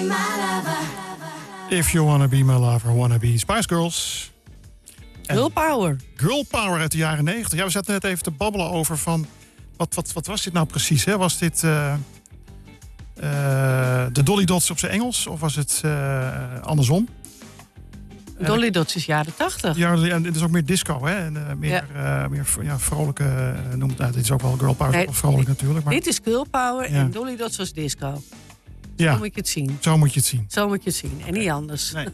If you wanna be my lover, wanna be Spice Girls. Girl power. Girl power uit de jaren 90. Ja, we zaten net even te babbelen over van... Wat was dit nou precies? Hè? Was dit de Dolly Dots op zijn Engels? Of was het andersom? Dolly Dots is jaren 80. Ja, en het is ook meer disco, hè? En, meer vrolijke... dit is ook wel girl power, Nee, of vrolijk natuurlijk. Maar, Dit is girl power Ja. en Dolly Dots was disco. ja, Zo moet je het zien. zo moet je het zien. Zo moet je het zien. En niet anders. Nee,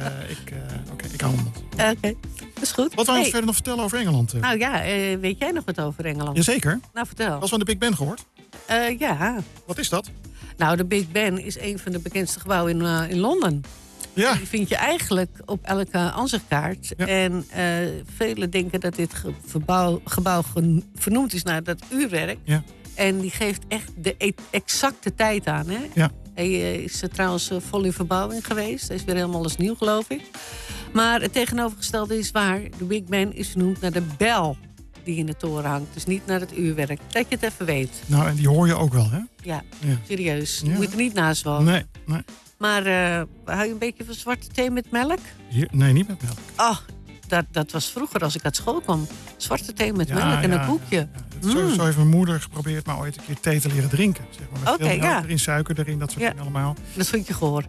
ik hou hem nog. Oké, dat is goed. Wat wou je Hey, ons verder nog vertellen over Engeland? Nou ja, weet jij nog wat over Engeland? Jazeker. Nou, vertel. Was van de Big Ben gehoord? Ja. Wat is dat? Nou, de Big Ben is een van de bekendste gebouwen in Londen. Ja, Die vind je eigenlijk op elke ansichtkaart. Ja. En velen denken dat dit gebouw vernoemd is naar dat uurwerk. Ja. En die geeft echt de exacte tijd aan. Hè? Ja. Hij is trouwens vol in verbouwing geweest. Hij is weer helemaal als nieuw, geloof ik. Maar het tegenovergestelde is waar. De Big Ben is vernoemd naar de bel die in de toren hangt. Dus niet naar het uurwerk. Dat je het even weet. nou en die hoor je ook wel, hè? Ja, Ja. serieus. Je Ja. moet er niet naast wonen. Nee. Maar hou je een beetje van zwarte thee met melk? Nee, niet met melk. Oh, dat was vroeger als ik uit school kwam. Zwarte thee met melk en een koekje. Ja. Zo heeft mijn moeder geprobeerd maar ooit een keer thee te leren drinken. Zeg maar, met Oké, veel melk ja. erin, suiker erin, dat soort Ja. dingen allemaal. Dat vond je gehoor.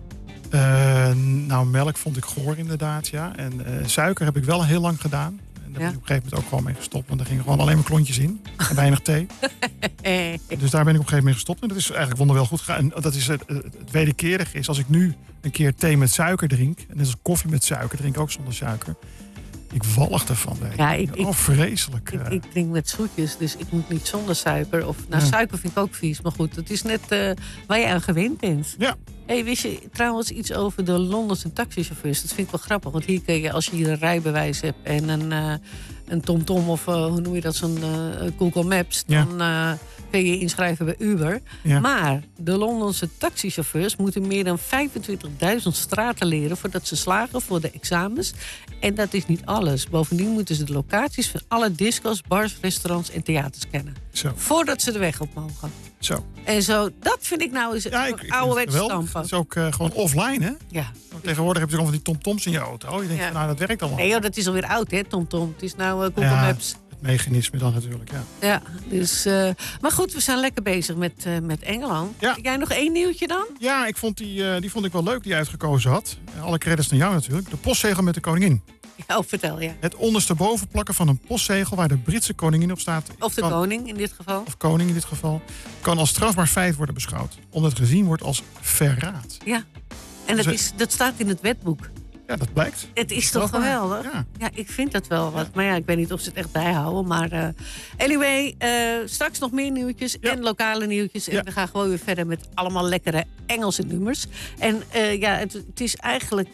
Nou, melk vond ik goor inderdaad, ja. En suiker heb ik wel heel lang gedaan. En daar ben ik op een gegeven moment ook gewoon mee gestopt. Want er gingen gewoon alleen maar klontjes in. En weinig thee. Dus daar ben ik op een gegeven moment mee gestopt. En dat is eigenlijk wonderwel goed gegaan. En dat is het wederkerige is, als ik nu een keer thee met suiker drink... en net als koffie met suiker, drink ik ook zonder suiker... Ik walg ervan. Ja, vreselijk. Ik drink met zoetjes, dus ik moet niet zonder suiker. Of, nou, Ja. suiker vind ik ook vies. Maar goed, het is net waar je aan gewend bent. Ja. Hey, wist je trouwens iets over de Londense taxichauffeurs? Dat vind ik wel grappig. Want hier kun je, als je hier een rijbewijs hebt en een TomTom of hoe noem je dat, zo'n Google Maps... Ja. dan kun je je inschrijven bij Uber. Ja. Maar de Londense taxichauffeurs moeten meer dan 25.000 straten leren... voordat ze slagen voor de examens. En dat is niet alles. Bovendien moeten ze de locaties van alle disco's, bars, restaurants en theaters kennen. Zo. Voordat ze de weg op mogen. Zo. En zo, dat vind ik nou eens Ja, een ouderwets geweldig. stampen. Het is ook gewoon offline, hè? Ja. Tegenwoordig heb je gewoon van die TomToms in je auto. Je denkt, Ja. van, nou, dat werkt allemaal. Nee, joh, dat is alweer oud, hè, TomTom. Het is nou Google Ja. Maps. Het mechanisme dan natuurlijk, ja. Ja, dus... maar goed, we zijn lekker bezig met Engeland. Ja. Jij nog één nieuwtje dan? Ja, ik vond die vond ik wel leuk die je uitgekozen had. Alle credits naar jou natuurlijk. De postzegel met de koningin. Ja, vertel, ja. Het ondersteboven plakken van een postzegel waar de Britse koningin op staat. Of de koning in dit geval. Of koning in dit geval. Kan als strafbaar feit worden beschouwd. Omdat het gezien wordt als verraad. Ja. En dat staat in het wetboek. Ja, dat blijkt. Het is toch Strafbaar. geweldig? Ja. Ja, ik vind dat wel wat. Maar ja, ik weet niet of ze het echt bijhouden. Maar anyway, straks nog meer nieuwtjes Ja. en lokale nieuwtjes. En Ja. we gaan gewoon weer verder met allemaal lekkere Engelse nummers. En het is eigenlijk...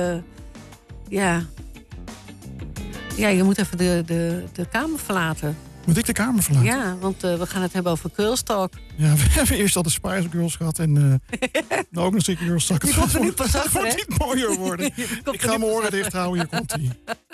Ja, je moet even de kamer verlaten. Moet ik de kamer verlaten? Ja, want we gaan het hebben over Girls Talk. Ja, we hebben eerst al de Spice Girls gehad en nou ook nog een stukje Girls Talk. Je komt er niet pas Het achter, wordt hè? niet mooier worden. Je komt Ik er ga niet mijn pas oren dicht houden, hier komt hij.